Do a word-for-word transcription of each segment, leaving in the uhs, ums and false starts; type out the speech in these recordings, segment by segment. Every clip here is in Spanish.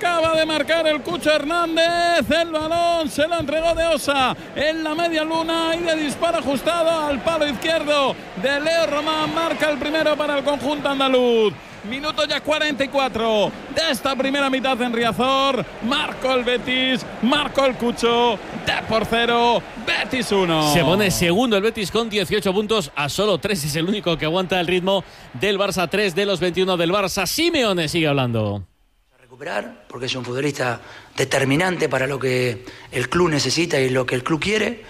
Acaba de marcar el Cucho Hernández. El balón se lo entregó de Osa en la media luna y de disparo ajustado al palo izquierdo de Leo Román. Marca el primero para el conjunto andaluz. Minuto ya cuarenta y cuatro de esta primera mitad en Riazor. Marcó el Betis, marcó el Cucho. De por cero, Betis uno. Se pone segundo el Betis con dieciocho puntos. A solo tres es el único que aguanta el ritmo del Barça. tres de los veintiuno del Barça. Simeone sigue hablando. Recuperar, porque es un futbolista determinante para lo que el club necesita y lo que el club quiere.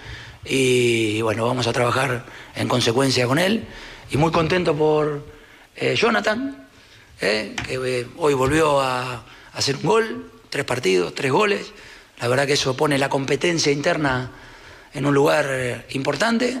Y bueno, vamos a trabajar en consecuencia con él. Y muy contento por eh, Jonathan. Eh, que eh, hoy volvió a, a hacer un gol, tres partidos, tres goles. La verdad que eso pone la competencia interna en un lugar eh, importante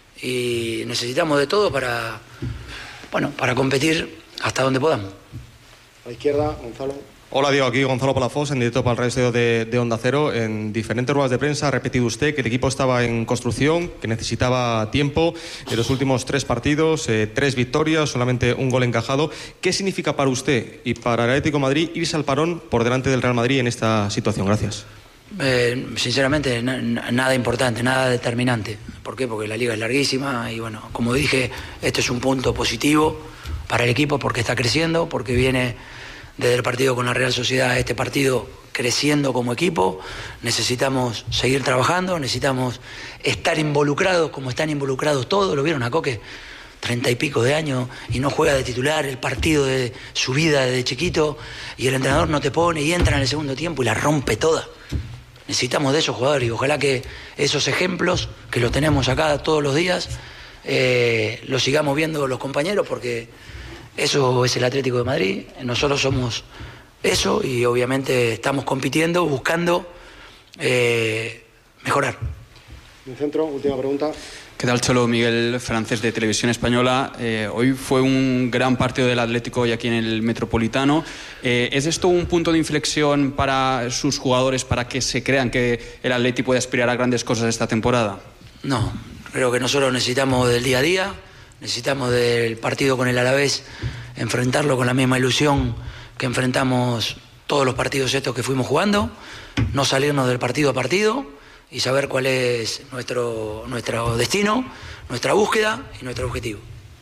y necesitamos de todo para, bueno, para competir hasta donde podamos. A la izquierda, Gonzalo. Hola Diego, aquí Gonzalo Palafox, en directo para el radio de, de Onda Cero. En diferentes ruedas de prensa ha repetido usted que el equipo estaba en construcción, que necesitaba tiempo. En los últimos tres partidos, eh, tres victorias, solamente un gol encajado. ¿Qué significa para usted y para el Atlético de Madrid irse al parón por delante del Real Madrid en esta situación? Gracias. Eh, sinceramente, na, nada importante, nada determinante. ¿Por qué? Porque la liga es larguísima y bueno, como dije, este es un punto positivo para el equipo porque está creciendo, porque viene desde el partido con la Real Sociedad, este partido creciendo como equipo. Necesitamos seguir trabajando, necesitamos estar involucrados como están involucrados todos. ¿Lo vieron a Coque? Treinta y pico de años y no juega de titular el partido de su vida desde chiquito y el entrenador no te pone y entra en el segundo tiempo y la rompe toda. Necesitamos de esos jugadores y ojalá que esos ejemplos que los tenemos acá todos los días eh, los sigamos viendo los compañeros porque eso es el Atlético de Madrid, nosotros somos eso y obviamente estamos compitiendo, buscando eh, mejorar. En centro, última pregunta. ¿Qué tal, Cholo? Miguel Francés, de Televisión Española. Eh, hoy fue un gran partido del Atlético hoy aquí en el Metropolitano. Eh, ¿Es esto un punto de inflexión para sus jugadores para que se crean que el Atlético puede aspirar a grandes cosas esta temporada? No, creo que nosotros necesitamos del día a día. Necesitamos del partido con el Alavés enfrentarlo con la misma ilusión que enfrentamos todos los partidos estos que fuimos jugando, no salirnos del partido a partido y saber cuál es nuestro, nuestro destino, nuestra búsqueda y nuestro objetivo.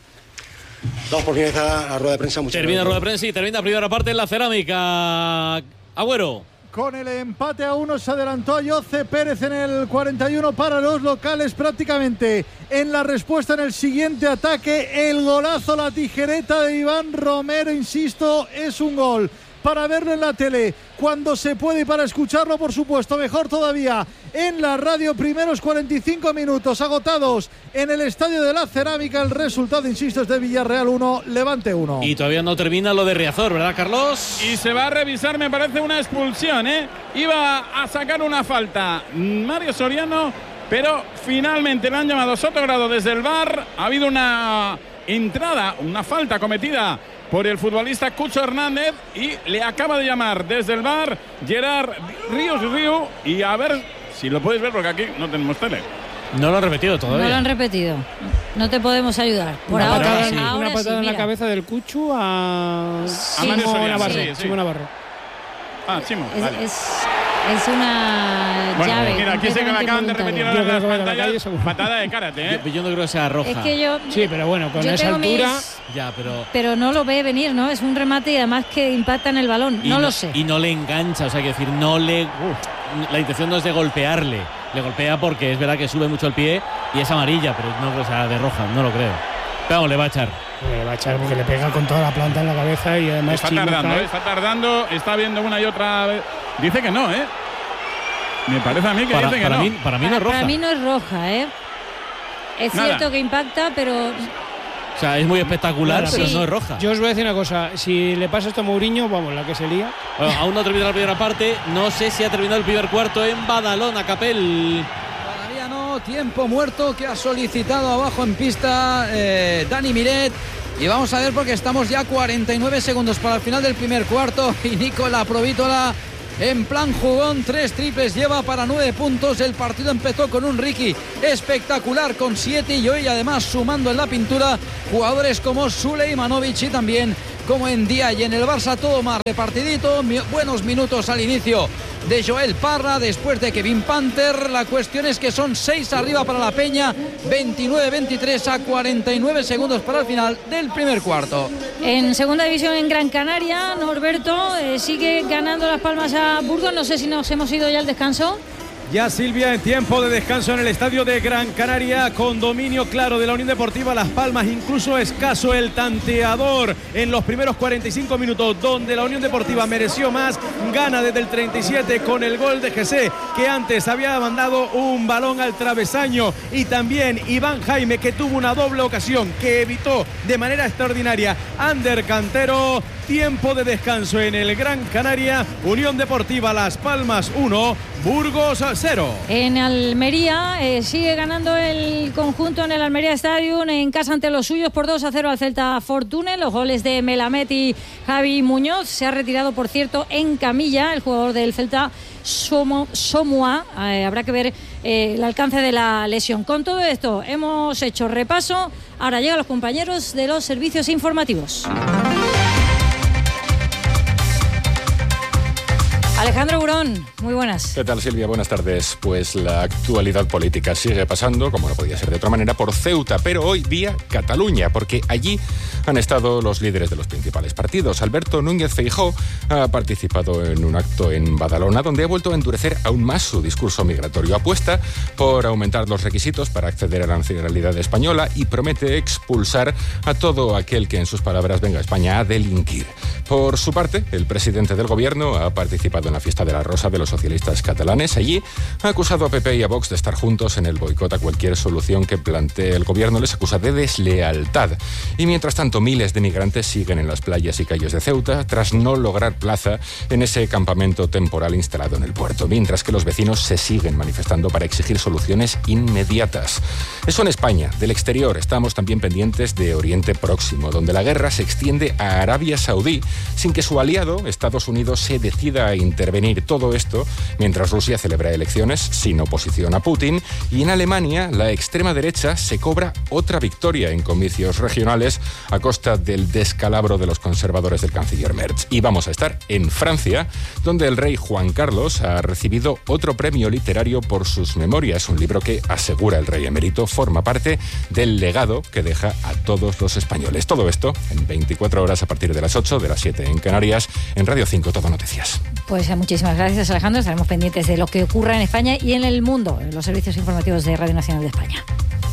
Damos por finalizada la rueda de prensa. Muchas termina la rueda de gracias. prensa y termina la primera parte en la cerámica. Agüero. Con el empate a uno se adelantó a Yoce Pérez en el cuarenta y uno para los locales prácticamente. En la respuesta en el siguiente ataque, el golazo, la tijereta de Iván Romero, insisto, es un gol. Para verlo en la tele, cuando se puede y para escucharlo, por supuesto, mejor todavía en la radio. Primeros cuarenta y cinco minutos agotados en el Estadio de la Cerámica. El resultado, insisto, es de Villarreal uno, Levante uno. Y todavía no termina lo de Riazor, ¿verdad, Carlos? Y se va a revisar, me parece, una expulsión, ¿eh? Iba a sacar una falta Mario Soriano, pero finalmente le han llamado Sotogrado desde el V A R. Ha habido una entrada, una falta cometida por el futbolista Cucho Hernández y le acaba de llamar desde el V A R Gerard Ríos Río. Y a ver si lo puedes ver porque aquí no tenemos tele. No lo han repetido todavía. No lo han repetido. No te podemos ayudar. Por una ahora, patada, sí. una ahora patada sí, en mira. la cabeza del Cucho a, Sí. a Mario Soriano, Navarro. sí, sí. Simo Navarro. Ah, Chimo, Es, vale. es, es una Bueno, llave. mira, aquí se me acaban de repetir ahora Yo creo las que va a la pantallas. calle, seguro. Patada de karate, ¿eh? Yo, yo no creo que sea roja. Es que yo. Sí, pero bueno, con yo esa tengo altura. mis- Ya, pero. Pero no lo ve venir, ¿no? Es un remate y además que impacta en el balón. Y No lo sé. Y no le engancha, o sea, hay que decir, no le. Uf, la intención no es de golpearle. Le golpea porque es verdad que sube mucho el pie y es amarilla, pero no creo que sea de roja, no lo creo. Pero vamos, le va a echar. Le va a echar porque le pega con toda la planta en la cabeza y además Está Chimo tardando, cae. ¿eh? Está tardando, está viendo una y otra vez. Dice que no, ¿eh? Me parece a mí que Para, dice que para no. mí, para mí no es roja. Para mí no es roja, ¿eh? Es Nada. cierto que impacta, pero O sea, es muy espectacular, Nada, pero sí. no es roja. Yo os voy a decir una cosa, si le pasa esto a Mourinho, vamos, la que se lía. Bueno, aún no ha terminado la primera parte. No sé si ha terminado el primer cuarto en Badalona, Capel. Todavía no, tiempo muerto que ha solicitado abajo en pista eh, Dani Miret. Y vamos a ver porque estamos ya cuarenta y nueve segundos para el final del primer cuarto y Nicola Provítola en plan jugón, tres triples lleva para nueve puntos. El partido empezó con un Ricky espectacular con siete y hoy además sumando en la pintura jugadores como Sulejmanovic y también como en día y en el Barça todo más repartidito. Buenos minutos al inicio de Joel Parra después de Kevin Panther. La cuestión es que son seis arriba para la Peña, veintinueve veintitrés a cuarenta y nueve segundos para el final del primer cuarto. En segunda división en Gran Canaria, Norberto, eh, sigue ganando Las Palmas a Burgos. No sé si nos hemos ido ya al descanso. Ya, Silvia, en tiempo de descanso en el estadio de Gran Canaria, con dominio claro de la Unión Deportiva Las Palmas, incluso escaso el tanteador en los primeros cuarenta y cinco minutos, donde la Unión Deportiva mereció más, gana desde el treinta y siete con el gol de José, que antes había mandado un balón al travesaño, y también Iván Jaime, que tuvo una doble ocasión que evitó de manera extraordinaria Ander Cantero. Tiempo de descanso en el Gran Canaria, Unión Deportiva Las Palmas uno, Burgos cero. En Almería eh, sigue ganando el conjunto en el Almería Stadium en casa ante los suyos por dos a cero al Celta Fortune. Los goles de Melamed y Javi Muñoz. Se ha retirado, por cierto, en camilla el jugador del Celta, Somo, Somua. Eh, habrá que ver eh, el alcance de la lesión. Con todo esto hemos hecho repaso. Ahora llegan los compañeros de los servicios informativos. Alejandro Burón, muy buenas. ¿Qué tal, Silvia? Buenas tardes. Pues la actualidad política sigue pasando, como no podía ser de otra manera, por Ceuta, pero hoy vía Cataluña, porque allí han estado los líderes de los principales partidos. Alberto Núñez Feijóo ha participado en un acto en Badalona, donde ha vuelto a endurecer aún más su discurso migratorio. Apuesta por aumentar los requisitos para acceder a la nacionalidad española y promete expulsar a todo aquel que, en sus palabras, venga a España a delinquir. Por su parte, el presidente del gobierno ha participado en la fiesta de la Rosa de los socialistas catalanes. Allí ha acusado a P P y a Vox de estar juntos en el boicot a cualquier solución que plantee el gobierno. Les acusa de deslealtad. Y mientras tanto, miles de migrantes siguen en las playas y calles de Ceuta tras no lograr plaza en ese campamento temporal instalado en el puerto, mientras que los vecinos se siguen manifestando para exigir soluciones inmediatas. Eso en España. Del exterior estamos también pendientes de Oriente Próximo, donde la guerra se extiende a Arabia Saudí sin que su aliado, Estados Unidos, se decida a intervenir. Todo esto mientras Rusia celebra elecciones sin oposición a Putin, y en Alemania la extrema derecha se cobra otra victoria en comicios regionales a costa del descalabro de los conservadores del canciller Merz. Y vamos a estar en Francia, donde el rey Juan Carlos ha recibido otro premio literario por sus memorias, un libro que, asegura el rey emérito, forma parte del legado que deja a todos los españoles. Todo esto en veinticuatro horas a partir de las ocho, de las siete en Canarias, en Radio cinco Todo Noticias. Pues muchísimas gracias, Alejandro. Estaremos pendientes de lo que ocurra en España y en el mundo, en los servicios informativos de Radio Nacional de España.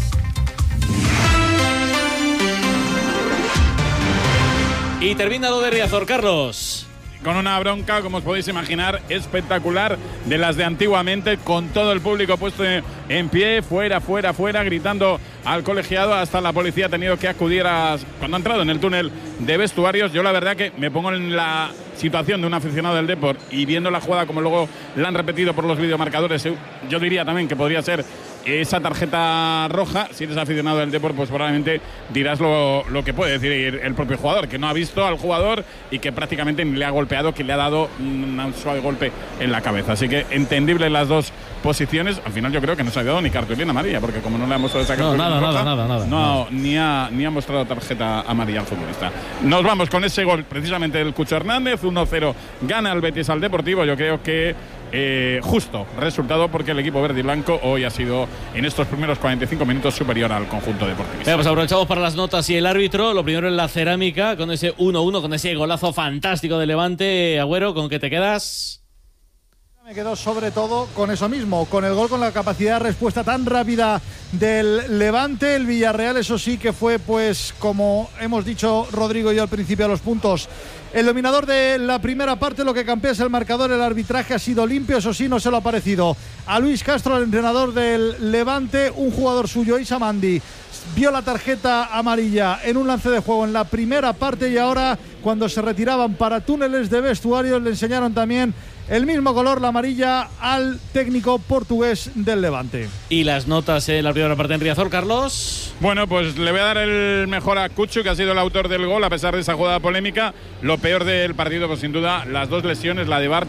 Y termina lo de Riazor, Carlos. Con una bronca, como os podéis imaginar, espectacular, de las de antiguamente, con todo el público puesto en pie, fuera, fuera, fuera, gritando al colegiado. Hasta la policía ha tenido que acudir a, cuando ha entrado en el túnel de vestuarios. Yo la verdad que me pongo en la situación de un aficionado del Depor y viendo la jugada como luego la han repetido por los videomarcadores, yo diría también que podría ser esa tarjeta roja. Si eres aficionado del Depor, pues probablemente dirás lo, lo que puede decir el propio jugador, que no ha visto al jugador y que prácticamente le ha golpeado, que le ha dado un suave golpe en la cabeza. Así que entendible las dos posiciones. Al final yo creo que no se ha dado ni cartulina amarilla, porque como no le ha mostrado esa cartulina no, nada, roja, nada, nada, nada, no, nada. Ni, ha, ni ha mostrado tarjeta amarilla al futbolista. Nos vamos con ese gol precisamente del Cucho Hernández. uno cero gana el Betis al Deportivo. Yo creo que Eh, justo resultado, porque el equipo verde y blanco hoy ha sido en estos primeros cuarenta y cinco minutos superior al conjunto deportivista. Venga, pues aprovechamos para las notas y el árbitro. Lo primero en la cerámica, con ese uno uno, con ese golazo fantástico de Levante. Agüero, ¿con qué te quedas? Me quedo sobre todo con eso mismo, con el gol, con la capacidad de respuesta tan rápida del Levante. El Villarreal, eso sí que fue, pues como hemos dicho Rodrigo y yo al principio de los puntos, el dominador de la primera parte. Lo que campea es el marcador. El arbitraje ha sido limpio, eso sí, no se lo ha parecido a Luis Castro, el entrenador del Levante. Un jugador suyo, Issa Mandi, vio la tarjeta amarilla en un lance de juego en la primera parte, y ahora, cuando se retiraban para túneles de vestuarios, le enseñaron también el mismo color, la amarilla, al técnico portugués del Levante. Y las notas en la primera parte en Riazor, Carlos. Bueno, pues le voy a dar el mejor a Cucho, que ha sido el autor del gol, a pesar de esa jugada polémica. Lo peor del partido, pues sin duda, las dos lesiones, la de Bartra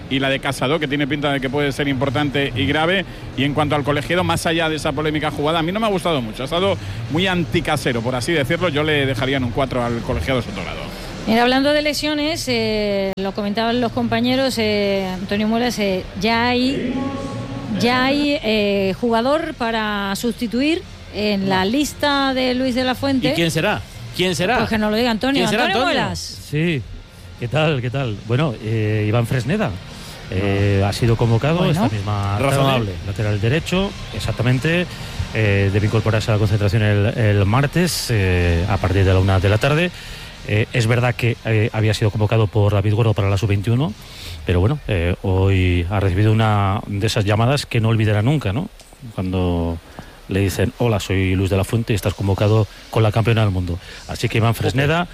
y la de Casado, que tiene pinta de que puede ser importante y grave. Y en cuanto al colegiado, más allá de esa polémica jugada, a mí no me ha gustado mucho. Ha estado muy anticasero, por así decirlo. Yo le dejaría en un cuatro al colegiado Sotogrado. Mira, hablando de lesiones, eh, lo comentaban los compañeros, eh, Antonio Muelas, eh, ya hay, ya hay eh, jugador para sustituir en la lista de Luis de la Fuente. ¿Y quién será? ¿Quién será? Pues que no lo diga Antonio. ¿Quién será, Antonio, Antonio Muelas. Sí, ¿qué tal? ¿Qué tal? Bueno, eh, Iván Fresneda eh, ha sido convocado, bueno, esta misma razonable. tarde, lateral derecho, exactamente. Eh, debe incorporarse a la concentración el, el martes eh, a partir de la una de la tarde. Eh, es verdad que eh, había sido convocado por David Gordo para la sub veintiuno, pero bueno, eh, hoy ha recibido una de esas llamadas que no olvidará nunca, ¿no? Cuando le dicen: hola, soy Luis de la Fuente y estás convocado con la campeona del mundo. Así que Iván Fresneda,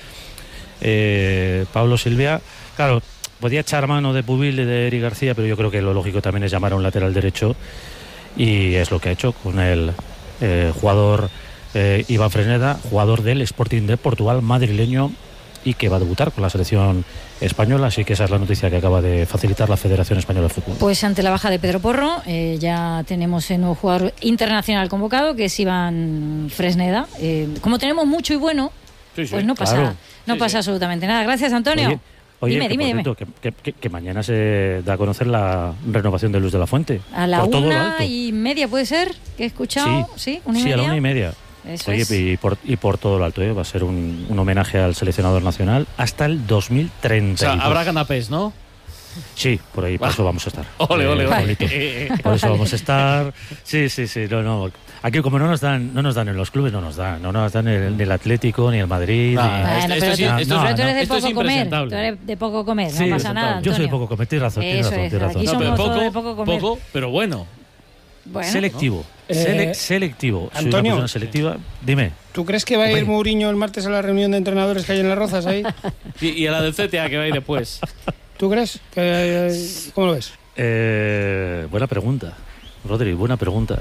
eh, Pablo Silvia, claro, podía echar mano de Pubil y de Eric García, pero yo creo que lo lógico también es llamar a un lateral derecho, y es lo que ha hecho con el eh, jugador Eh, Iván Fresneda, jugador del Sporting de Portugal, madrileño, y que va a debutar con la selección española. Así que esa es la noticia que acaba de facilitar la Federación Española de Fútbol. Pues ante la baja de Pedro Porro, eh, ya tenemos el nuevo jugador internacional convocado, que es Iván Fresneda. Eh, como tenemos mucho y bueno, sí, sí, pues no pasa, claro. no sí, pasa sí. absolutamente nada. Gracias, Antonio. Oye, Oye, dime, que, dime, dime. Cierto, que, que, que mañana se da a conocer la renovación de Luis de la Fuente. A la una y media, ¿puede ser? Que he escuchado. Sí, ¿Sí? ¿Una y sí media? a la una y media. Eso Oye, es. y, por, y por todo lo alto, ¿eh? Va a ser un, un homenaje al seleccionador nacional hasta el dos mil treinta. O sea, habrá canapés, ¿no? Sí, por ahí, por eso vamos a estar. Ole, ole, ole. Por eso vamos a estar. Sí, sí, sí. No, no. Aquí como no nos dan, no nos dan en los clubes, no nos dan, no nos dan el, ni el Atlético ni el Madrid. No, ni, bueno, esto, pero esto, tú, esto, no, no, tú eres de esto poco es comer. Tú eres de poco comer, sí, no pasa nada, Antonio. Yo soy poco comer, tienes razón, tienes eso razón, es, tienes razón. aquí somos no, pero poco, de poco comer. Poco, pero bueno. Bueno. Selectivo. ¿no? Sele Eh, selectivo. Soy Antonio, una persona selectiva. Dime. ¿Tú crees que va a ir Mourinho el martes a la reunión de entrenadores que hay en Las Rozas ahí? y, y a la del C T A que va a ir después. ¿Tú crees? Que, ¿Cómo lo ves? Eh, buena pregunta, Rodri, buena pregunta.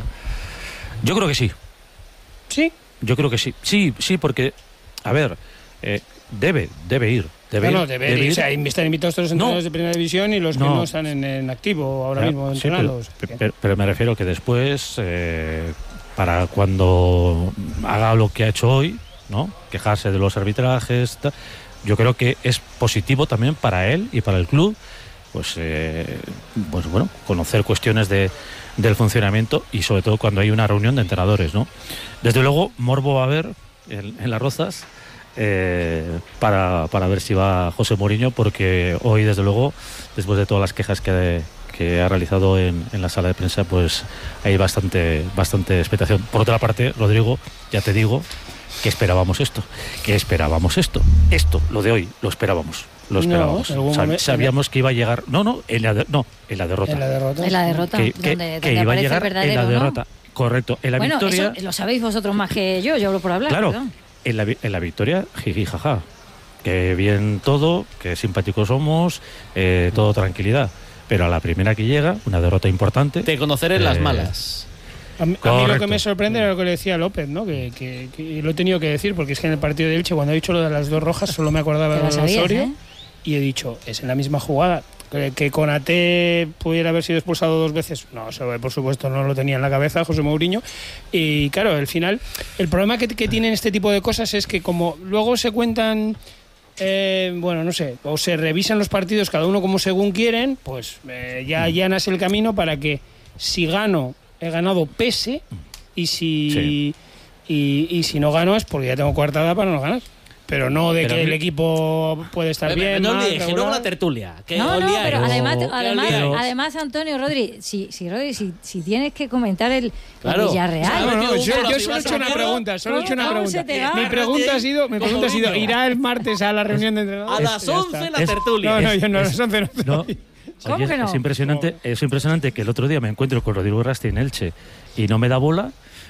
Yo creo que sí. ¿Sí? Yo creo que sí. Sí, sí, porque, a ver, eh, debe, debe ir. Debe no, no, ir, debe, debe ir. ir. O sea, están invitados todos los entrenadores no. de primera división y los que no, no están en, en activo ahora ya, mismo sí, entrenando. pero, pero, pero me refiero que después, eh, para cuando haga lo que ha hecho hoy, ¿no? Quejarse de los arbitrajes, ta, yo creo que es positivo también para él y para el club, pues, eh, pues bueno, conocer cuestiones de, del funcionamiento y sobre todo cuando hay una reunión de entrenadores, ¿no? Desde luego, morbo va a haber en, en Las Rozas. Eh, para, para ver si va José Mourinho, porque hoy desde luego, después de todas las quejas que, que ha realizado en, en la sala de prensa, pues hay bastante, bastante expectación. Por otra parte, Rodrigo, ya te digo que esperábamos esto, que esperábamos esto, esto, lo de hoy, lo esperábamos. Lo esperábamos. No, Sab sabíamos que iba a llegar. No, no, en la, de no, en la derrota. En la derrota. En la derrota. Que, que, donde, que donde iba a llegar en la derrota. ¿No? Correcto. En la bueno, victoria. Eso lo sabéis vosotros más que yo, yo hablo por hablar. Claro. Perdón. En la, en la victoria, jiji, jaja. Que bien todo, que simpáticos somos, eh, todo tranquilidad. Pero a la primera que llega, una derrota importante. Te conoceré en eh, las malas. A mí, a mí lo que me sorprende era lo que le decía López, ¿no? Que, que, que lo he tenido que decir, porque es que en el partido de Elche, cuando ha dicho lo de las dos rojas, solo me acordaba de Osorio. ¿Eh? Y he dicho, es en la misma jugada. Que, que Konaté pudiera haber sido expulsado dos veces, no, eso, por supuesto no lo tenía en la cabeza José Mourinho. Y claro, al final, el problema que, que tienen este tipo de cosas es que como luego se cuentan, eh, bueno, no sé, o se revisan los partidos cada uno como según quieren, pues eh, ya allanas el camino para que si gano, he ganado pese, y si, sí. y, y si no gano es porque ya tengo coartada para no ganar. Pero no de pero que el equipo puede estar pero, bien. No mal, olvides, que luego la tertulia. Que no, no, pero además, pero, además, además, Antonio, Rodri, si, si, Rodri, si, si tienes que comentar el, claro. el Villarreal. No, no, yo, yo solo he hecho una pregunta, solo he hecho una pregunta. Mi pregunta ha sido, mi pregunta ha sido, ¿irá el martes a la reunión de entrenadores? A las once la tertulia. No, no, yo no, a las once no. no. ¿Cómo Oye, que no? Es impresionante, es impresionante que el otro día me encuentro con Rodrigo Rasti en Elche y no me da bola.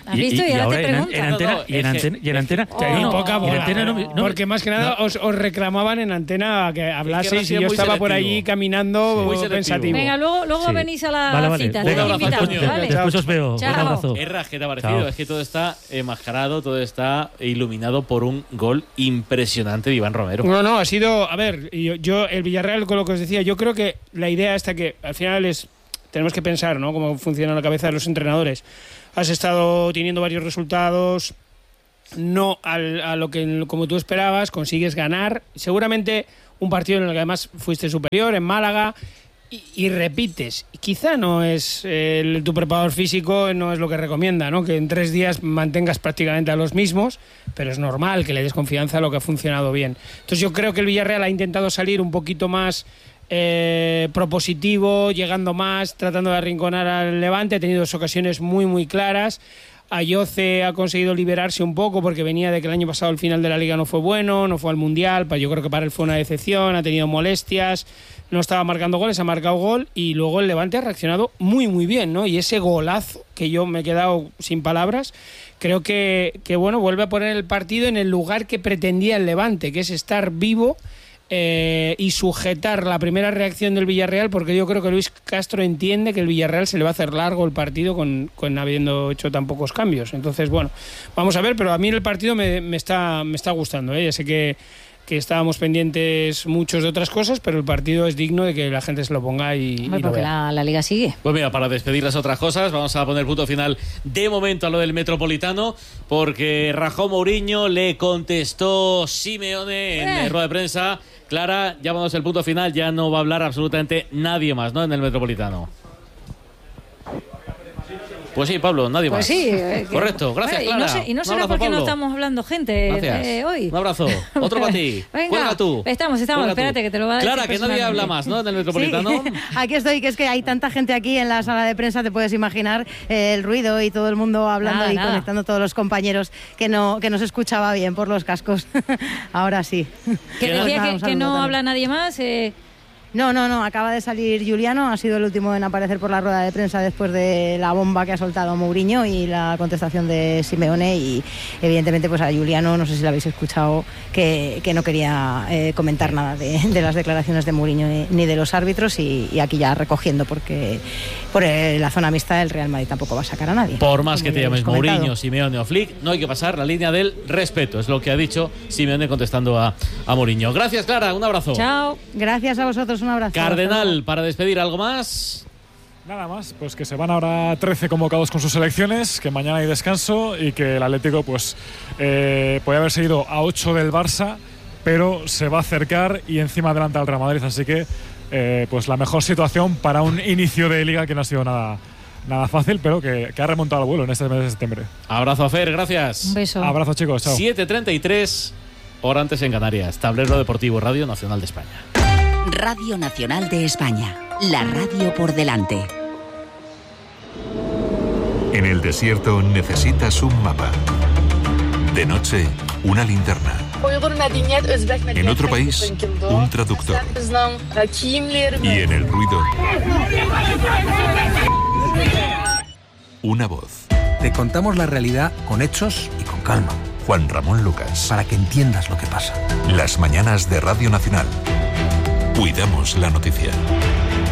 ¿Has visto? Y, y ahora te preguntan. En antena, y en antena, y en antena, oh, y no, poca bola, antena no, no, porque más que nada no. os, os reclamaban en antena que hablaseis y yo estaba selectivo. por allí caminando sí, pensativo. Venga, luego, luego sí. venís a la vale, vale. cita. Venga, Venga, después, vale. después os veo. Chao. Un abrazo. Erra, ¿qué te ha parecido? Chao. Es que todo está enmascarado, todo está iluminado por un gol impresionante de Iván Romero. No, no, ha sido, a ver, yo, yo el Villarreal con lo que os decía, yo creo que la idea esta que al final es, tenemos que pensar, ¿no? Cómo funciona la cabeza de los entrenadores. Has estado teniendo varios resultados, no al, a lo que como tú esperabas, consigues ganar, seguramente un partido en el que además fuiste superior en Málaga y, y repites. Quizá no es eh, el, tu preparador físico no es lo que recomienda, ¿no? Que en tres días mantengas prácticamente a los mismos, pero es normal que le des confianza a lo que ha funcionado bien. Entonces yo creo que el Villarreal ha intentado salir un poquito más Eh, propositivo, llegando más, tratando de arrinconar al Levante. Ha tenido dos ocasiones muy muy claras. Ayoce ha conseguido liberarse un poco porque venía de que el año pasado el final de la Liga no fue bueno, no fue al Mundial, yo creo que para él fue una decepción, ha tenido molestias, no estaba marcando goles, ha marcado gol y luego el Levante ha reaccionado muy muy bien, ¿no? Y ese golazo que yo me he quedado sin palabras, creo que, que bueno, vuelve a poner el partido en el lugar que pretendía el Levante, que es estar vivo Eh, y sujetar la primera reacción del Villarreal, porque yo creo que Luis Castro entiende que el Villarreal se le va a hacer largo el partido con, con habiendo hecho tan pocos cambios. Entonces, bueno, vamos a ver, pero a mí el partido me, me, está, me está gustando, ¿eh? Ya sé que, que estábamos pendientes muchos de otras cosas, pero el partido es digno de que la gente se lo ponga y, Hombre, y lo porque vea. La, la Liga sigue. Pues mira, para despedir las otras cosas, vamos a poner punto final de momento a lo del Metropolitano, porque rajó Mourinho, le contestó Simeone en eh. rueda de prensa. Clara, ya vamos al punto final, ya no va a hablar absolutamente nadie más, ¿no? En el Metropolitano. Pues sí, Pablo, nadie pues más. Sí, eh, correcto, gracias, bueno, Clara. Y no, sé, y no será abrazo, porque Pablo. no estamos hablando gente eh, hoy. Un abrazo, otro para ti. Venga, cuelga tú. Estamos, estamos, Cuelga espérate tú. que te lo va a decir. Clara, que nadie habla más, ¿no? En el Metropolitano. Sí. Aquí estoy, que es que hay tanta gente aquí en la sala de prensa, te puedes imaginar eh, el ruido y todo el mundo hablando nada, y nada. conectando todos los compañeros que no, que no se escuchaba bien por los cascos. Ahora sí. Que decía que, que no habla nadie más. Eh... No, no, no, acaba de salir Juliano, ha sido el último en aparecer por la rueda de prensa después de la bomba que ha soltado Mourinho y la contestación de Simeone, y evidentemente pues a Juliano, no sé si lo habéis escuchado, que, que no quería eh, comentar nada de, de las declaraciones de Mourinho ni, ni de los árbitros, y, y aquí ya recogiendo porque por el, la zona mixta el Real Madrid tampoco va a sacar a nadie. Por más que te llames comentado. Mourinho, Simeone o Flick, no hay que pasar la línea del respeto, es lo que ha dicho Simeone contestando a, a Mourinho. Gracias, Clara, un abrazo. Chao. Gracias a vosotros. Un abrazo. Cardenal, para despedir, ¿algo más? Nada más, pues que se van ahora trece convocados con sus selecciones, que mañana hay descanso y que el Atlético pues eh, puede haberse ido a ocho del Barça, pero se va a acercar y encima adelanta al Real Madrid, así que eh, pues la mejor situación para un inicio de liga que no ha sido nada, nada fácil, pero que, que ha remontado el vuelo en este mes de septiembre. Abrazo a Fer, gracias. Un beso. Abrazo, chicos, chao. siete treinta y tres, hora antes en Canarias. Tablero Deportivo, Radio Nacional de España. Radio Nacional de España, la radio por delante. En el desierto necesitas un mapa. De noche, una linterna. En otro país, un traductor. Y en el ruido, una voz. Te contamos la realidad con hechos y con calma. Juan Ramón Lucas. Para que entiendas lo que pasa. Las mañanas de Radio Nacional. Cuidamos la noticia.